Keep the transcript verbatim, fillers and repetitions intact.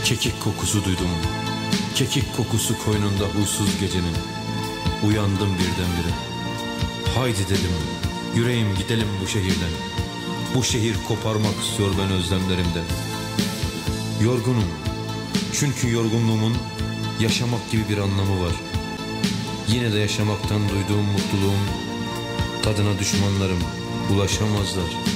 Kekik kokusu duydum. Kekik kokusu koynunda huysuz gecenin. Uyandım birdenbire. Haydi dedim, yüreğim gidelim bu şehirden. Bu şehir koparmak istiyor ben özlemlerimden. Yorgunum. Çünkü yorgunluğumun yaşamak gibi bir anlamı var. Yine de yaşamaktan duyduğum mutluluğun tadına düşmanlarım ulaşamazlar.